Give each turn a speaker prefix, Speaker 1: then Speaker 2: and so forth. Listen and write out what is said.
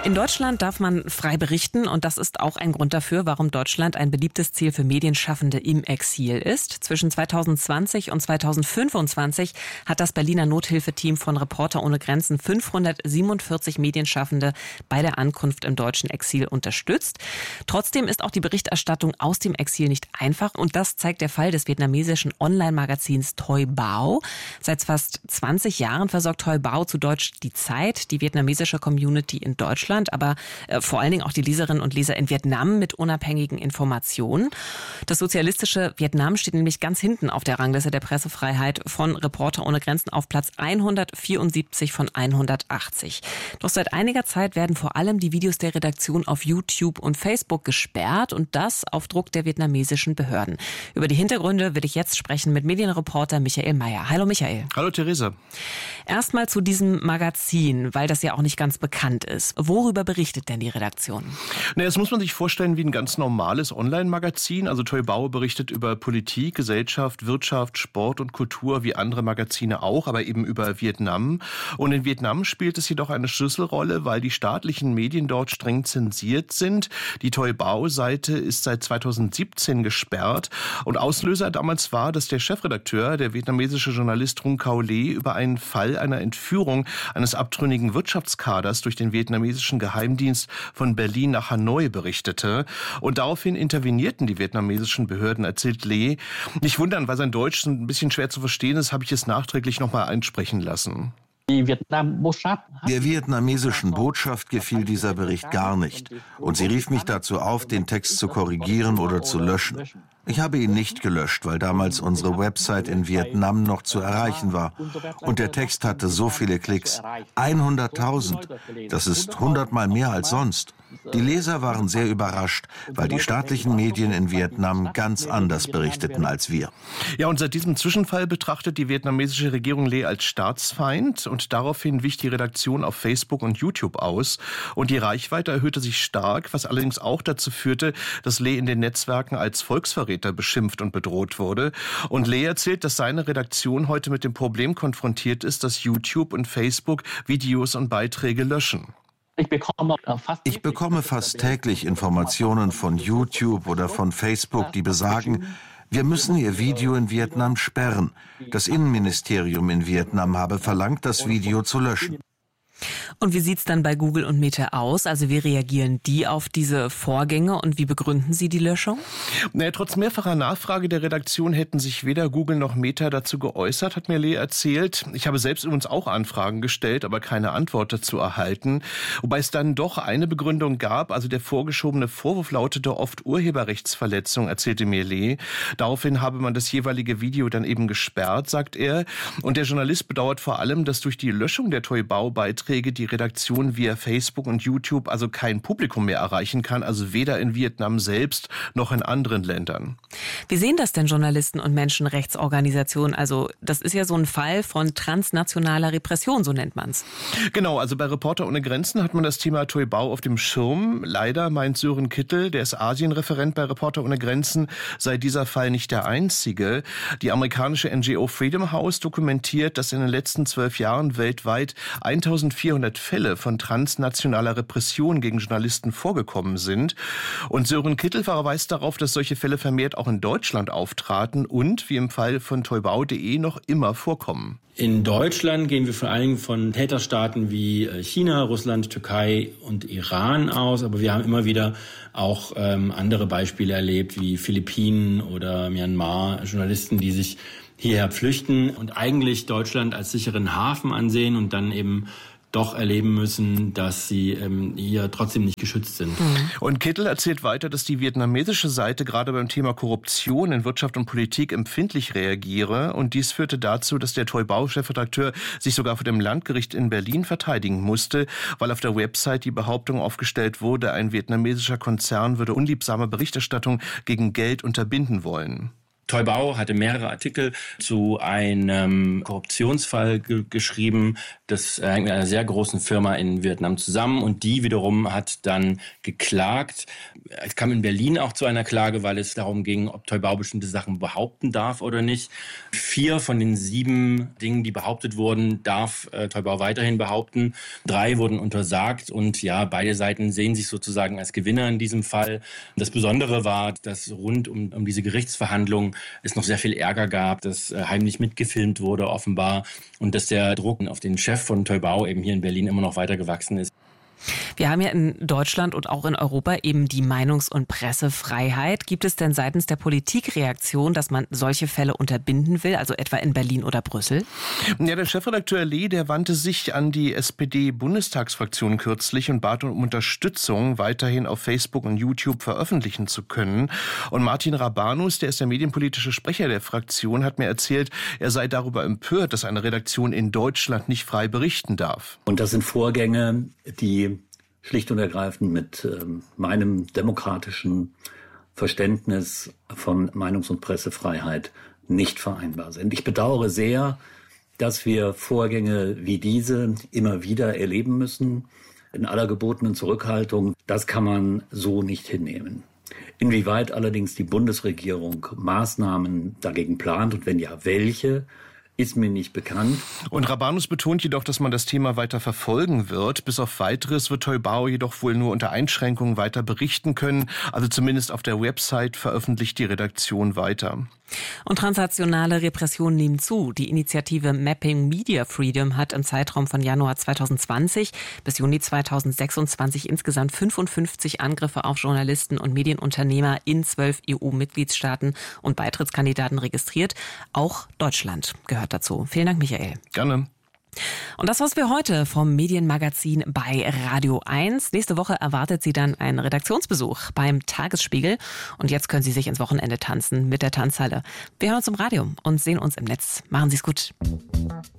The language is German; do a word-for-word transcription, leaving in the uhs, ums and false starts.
Speaker 1: In Deutschland darf man frei berichten und das ist auch ein Grund dafür, warum Deutschland ein beliebtes Ziel für Medienschaffende im Exil ist. Zwischen zweitausendzwanzig und zweitausendfünfundzwanzig hat das Berliner Nothilfeteam von Reporter ohne Grenzen fünfhundertsiebenundvierzig Medienschaffende bei der Ankunft im deutschen Exil unterstützt. Trotzdem ist auch die Berichterstattung aus dem Exil nicht einfach und das zeigt der Fall des vietnamesischen Online-Magazins Toi Bao. Seit fast zwanzig Jahren versorgt Toi Bao, zu Deutsch Die Zeit, die vietnamesische Community in Deutschland, aber äh, vor allen Dingen auch die Leserinnen und Leser in Vietnam mit unabhängigen Informationen. Das sozialistische Vietnam steht nämlich ganz hinten auf der Rangliste der Pressefreiheit von Reporter ohne Grenzen auf Platz hundertvierundsiebzig von hundertachtzig. Doch seit einiger Zeit werden vor allem die Videos der Redaktion auf YouTube und Facebook gesperrt und das auf Druck der vietnamesischen Behörden. Über die Hintergründe will ich jetzt sprechen mit Medienreporter Michael Mayer. Hallo Michael.
Speaker 2: Hallo Theresa.
Speaker 1: Erstmal zu diesem Magazin, weil das ja auch nicht ganz bekannt ist. Worüber berichtet denn die Redaktion?
Speaker 2: Na, das muss man sich vorstellen wie ein ganz normales Online-Magazin. Also Toi Bao berichtet über Politik, Gesellschaft, Wirtschaft, Sport und Kultur wie andere Magazine auch, aber eben über Vietnam. Und in Vietnam spielt es jedoch eine Schlüsselrolle, weil die staatlichen Medien dort streng zensiert sind. Die Toi Bao-Seite ist seit zweitausendsiebzehn gesperrt. Und Auslöser damals war, dass der Chefredakteur, der vietnamesische Journalist Trung Cao Le, über einen Fall einer Entführung eines abtrünnigen Wirtschaftskaders durch den vietnamesischen Geheimdienst von Berlin nach Hanoi berichtete. Und daraufhin intervenierten die vietnamesischen Behörden, erzählt Le. Nicht wundern, weil sein Deutsch ein bisschen schwer zu verstehen ist, habe ich es nachträglich nochmal einsprechen lassen.
Speaker 3: Der vietnamesischen Botschaft gefiel dieser Bericht gar nicht. Und sie rief mich dazu auf, den Text zu korrigieren oder zu löschen. Ich habe ihn nicht gelöscht, weil damals unsere Website in Vietnam noch zu erreichen war. Und der Text hatte so viele Klicks. hunderttausend. Das ist hundertmal mehr als sonst. Die Leser waren sehr überrascht, weil die staatlichen Medien in Vietnam ganz anders berichteten als wir.
Speaker 2: Ja, und seit diesem Zwischenfall betrachtet die vietnamesische Regierung Le als Staatsfeind und daraufhin wich die Redaktion auf Facebook und YouTube aus. Und die Reichweite erhöhte sich stark, was allerdings auch dazu führte, dass Le in den Netzwerken als Volksverräter beschimpft und bedroht wurde. Und Le erzählt, dass seine Redaktion heute mit dem Problem konfrontiert ist, dass YouTube und Facebook Videos und Beiträge löschen.
Speaker 3: Ich bekomme fast täglich Informationen von YouTube oder von Facebook, die besagen, wir müssen Ihr Video in Vietnam sperren. Das Innenministerium in Vietnam habe verlangt, das Video zu löschen.
Speaker 1: Und wie sieht's dann bei Google und Meta aus? Also wie reagieren die auf diese Vorgänge und wie begründen sie die Löschung?
Speaker 2: Naja, trotz mehrfacher Nachfrage der Redaktion hätten sich weder Google noch Meta dazu geäußert, hat mir Le erzählt. Ich habe selbst übrigens auch Anfragen gestellt, aber keine Antwort dazu erhalten. Wobei es dann doch eine Begründung gab, also der vorgeschobene Vorwurf lautete oft Urheberrechtsverletzung, erzählte mir Le. Daraufhin habe man das jeweilige Video dann eben gesperrt, sagt er. Und der Journalist bedauert vor allem, dass durch die Löschung der Toi Bao-Beiträge die Redaktion via Facebook und YouTube also kein Publikum mehr erreichen kann, also weder in Vietnam selbst noch in anderen Ländern.
Speaker 1: Wie sehen das denn Journalisten und Menschenrechtsorganisationen? Also das ist ja so ein Fall von transnationaler Repression, so nennt man es.
Speaker 2: Genau, also bei Reporter ohne Grenzen hat man das Thema Toi Bao auf dem Schirm. Leider meint Sören Kittel, der ist Asienreferent bei Reporter ohne Grenzen, sei dieser Fall nicht der einzige. Die amerikanische N G O Freedom House dokumentiert, dass in den letzten zwölf Jahren weltweit eintausendvierhundert Fälle von transnationaler Repression gegen Journalisten vorgekommen sind. Und Sören Kittel verweist darauf, dass solche Fälle vermehrt auch in Deutschland auftraten und, wie im Fall von toibao punkt de, noch immer vorkommen.
Speaker 4: In Deutschland gehen wir vor allen Dingen von Täterstaaten wie China, Russland, Türkei und Iran aus. Aber wir haben immer wieder auch ähm, andere Beispiele erlebt, wie Philippinen oder Myanmar, Journalisten, die sich hierher flüchten und eigentlich Deutschland als sicheren Hafen ansehen und dann eben doch erleben müssen, dass sie ähm, hier trotzdem nicht geschützt sind.
Speaker 2: Und Kittel erzählt weiter, dass die vietnamesische Seite gerade beim Thema Korruption in Wirtschaft und Politik empfindlich reagiere. Und dies führte dazu, dass der Toi Bao-Chefredakteur sich sogar vor dem Landgericht in Berlin verteidigen musste, weil auf der Website die Behauptung aufgestellt wurde, ein vietnamesischer Konzern würde unliebsame Berichterstattung gegen Geld unterbinden wollen.
Speaker 4: Theubau hatte mehrere Artikel zu einem Korruptionsfall ge- geschrieben. Das hängt mit einer sehr großen Firma in Vietnam zusammen und die wiederum hat dann geklagt. Es kam in Berlin auch zu einer Klage, weil es darum ging, ob Theubau bestimmte Sachen behaupten darf oder nicht. Vier von den sieben Dingen, die behauptet wurden, darf äh, Theubau weiterhin behaupten. Drei wurden untersagt und ja, beide Seiten sehen sich sozusagen als Gewinner in diesem Fall. Das Besondere war, dass rund um, um diese Gerichtsverhandlungen es noch sehr viel Ärger gab, dass äh, heimlich mitgefilmt wurde offenbar und dass der Druck auf den Chef von Theubau eben hier in Berlin immer noch weiter gewachsen ist.
Speaker 1: Wir haben ja in Deutschland und auch in Europa eben die Meinungs- und Pressefreiheit. Gibt es denn seitens der Politik Reaktion, dass man solche Fälle unterbinden will, also etwa in Berlin oder Brüssel?
Speaker 2: Ja, der Chefredakteur Lee, der wandte sich an die S P D-Bundestagsfraktion kürzlich und bat um Unterstützung, weiterhin auf Facebook und YouTube veröffentlichen zu können. Und Martin Rabanus, der ist der medienpolitische Sprecher der Fraktion, hat mir erzählt, er sei darüber empört, dass eine Redaktion in Deutschland nicht frei berichten darf.
Speaker 5: Und das sind Vorgänge, die schlicht und ergreifend mit ähm, meinem demokratischen Verständnis von Meinungs- und Pressefreiheit nicht vereinbar sind. Ich bedauere sehr, dass wir Vorgänge wie diese immer wieder erleben müssen, in aller gebotenen Zurückhaltung. Das kann man so nicht hinnehmen. Inwieweit allerdings die Bundesregierung Maßnahmen dagegen plant und wenn ja, welche, ist mir nicht bekannt.
Speaker 2: Und Rabanus betont jedoch, dass man das Thema weiter verfolgen wird. Bis auf Weiteres wird Theubau jedoch wohl nur unter Einschränkungen weiter berichten können. Also zumindest auf der Website veröffentlicht die Redaktion weiter.
Speaker 1: Und transnationale Repressionen nehmen zu. Die Initiative Mapping Media Freedom hat im Zeitraum von Januar zweitausendzwanzig bis Juni zweitausendsechsundzwanzig insgesamt fünfundfünfzig Angriffe auf Journalisten und Medienunternehmer in zwölf E U-Mitgliedstaaten und Beitrittskandidaten registriert. Auch Deutschland gehört dazu. Vielen Dank, Michael.
Speaker 2: Gerne.
Speaker 1: Und das war's für heute vom Medienmagazin bei Radio eins. Nächste Woche erwartet Sie dann einen Redaktionsbesuch beim Tagesspiegel. Und jetzt können Sie sich ins Wochenende tanzen mit der Tanzhalle. Wir hören uns im Radio und sehen uns im Netz. Machen Sie es gut.